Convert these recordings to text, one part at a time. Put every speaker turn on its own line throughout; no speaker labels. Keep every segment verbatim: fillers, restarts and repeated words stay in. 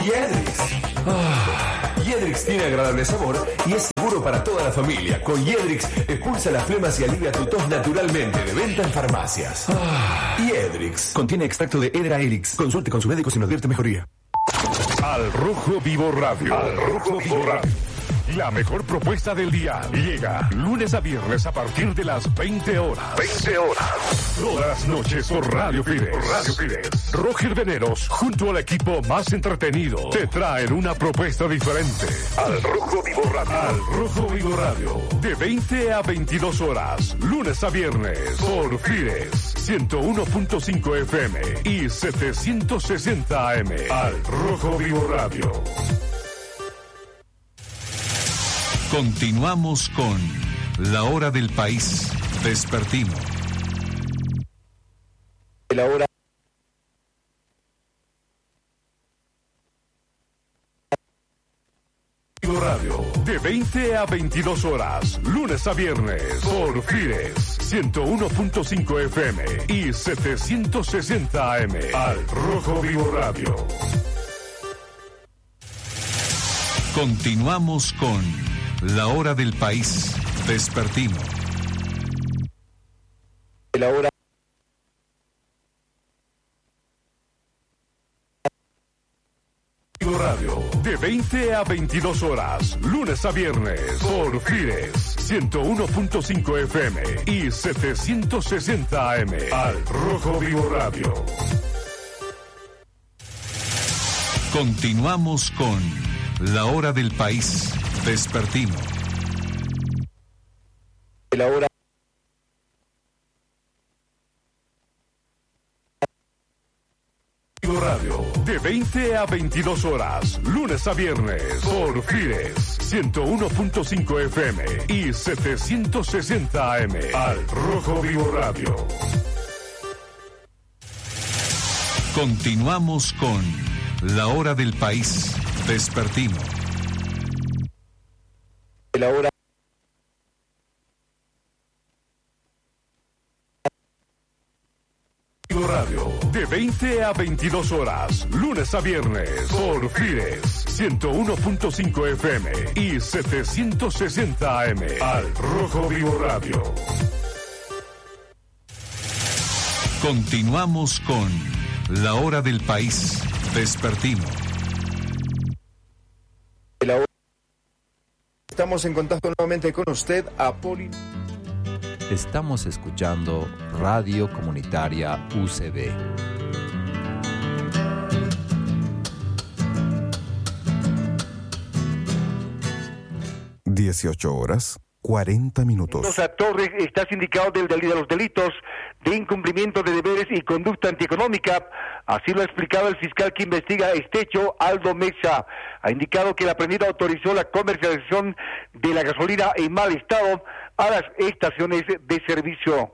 Jedrix. Ah, Jedrix tiene agradable sabor y es seguro para toda la familia. Con Jedrix expulsa las flemas y alivia tu tos naturalmente. De venta en farmacias. Ah, Jedrix. Contiene extracto de Hedra helix. Consulte con su médico si no advierte mejoría.
Al Rojo Vivo Radio. Al Rojo Vivo Radio. La mejor propuesta del día llega lunes a viernes a partir de las veinte horas. veinte horas. Todas las noches por Radio Fides. Por Radio Fides. Roger Veneros, junto al equipo más entretenido, te traen una propuesta diferente. Al Rojo Vivo Radio. Al Rojo Vivo Radio. De veinte a veintidós horas. Lunes a viernes. Por Fides. ciento uno punto cinco F M y setecientos sesenta A M. Al Rojo Vivo Radio.
Continuamos con La Hora del País Vespertino.
La hora
Radio, de veinte a veintidós horas, lunes a viernes, por Fides, ciento uno punto cinco F M y setecientos sesenta A M. Al Rojo Vivo Radio.
Continuamos con La Hora del País Vespertino.
La hora
Radio, de veinte a veintidós horas, lunes a viernes, por Fides, ciento uno punto cinco F M y setecientos sesenta A M. Al Rojo Vivo Radio.
Continuamos con La Hora del País Vespertino.
La hora
Radio, de veinte a veintidós horas, lunes a viernes, por Fides, ciento uno punto cinco F M y setecientos sesenta A M. Al Rojo Vivo Radio.
Continuamos con La Hora del País Vespertino.
La hora
Radio, de veinte a veintidós horas, lunes a viernes, por Fides, ciento uno punto cinco F M y setecientos sesenta A M. Al Rojo Vivo Radio.
Continuamos con La Hora del País Vespertino.
La hora. Estamos en contacto nuevamente con usted, Apoli.
Estamos escuchando Radio Comunitaria U C B.
dieciocho horas, cuarenta minutos.
Mendoza Torres está sindicado del delito de los delitos de incumplimiento de deberes y conducta antieconómica. Así lo ha explicado el fiscal que investiga este hecho, Aldo Mesa. Ha indicado que la prendida autorizó la comercialización de la gasolina en mal estado a las estaciones de servicio.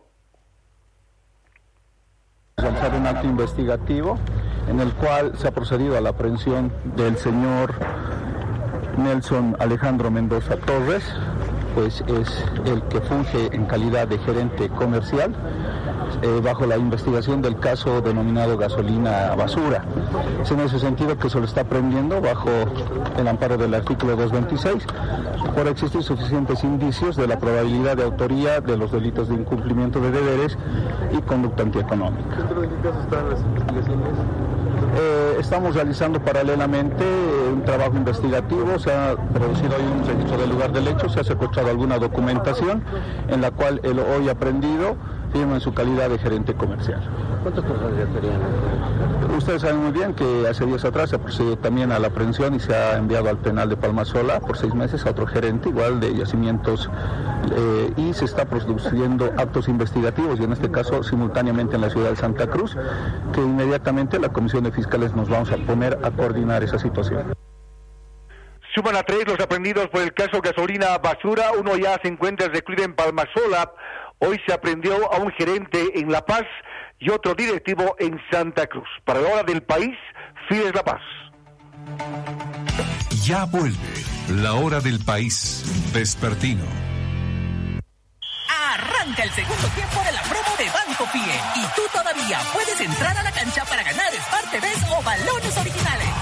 Realizar un acto investigativo en el cual se ha procedido a la aprehensión del señor Nelson Alejandro Mendoza Torres, pues es el que funge en calidad de gerente comercial eh, bajo la investigación del caso denominado gasolina basura. Es en ese sentido que se lo está prendiendo bajo el amparo del artículo doscientos veintiséis por existir suficientes indicios de la probabilidad de autoría de los delitos de incumplimiento de deberes y conducta antieconómica. ¿Dentro de qué caso están las investigaciones? Eh, estamos realizando paralelamente un trabajo investigativo. Se ha producido hoy un registro del lugar del hecho, se ha secuestrado alguna documentación en la cual el hoy aprendido firma en su calidad de gerente comercial.
¿Cuántas personas ya estarían?
Ustedes saben muy bien que hace días atrás se ha procedido también a la aprehensión y se ha enviado al penal de Palmasola por seis meses a otro gerente igual de yacimientos eh, y se está produciendo actos investigativos y en este caso simultáneamente en la ciudad de Santa Cruz, que inmediatamente la Comisión de Fiscales nos vamos a poner a coordinar esa situación.
Suman a tres los aprendidos por el caso gasolina basura. Uno ya se encuentra recluido en Palmasola. Hoy se aprendió a un gerente en La Paz y otro directivo en Santa Cruz. Para la Hora del País, Fides La Paz.
Ya vuelve La Hora del País Vespertino.
Arranca el segundo tiempo de la promo de Banco Pie y tú todavía puedes entrar a la cancha para ganar Smart T Vs o balones originales.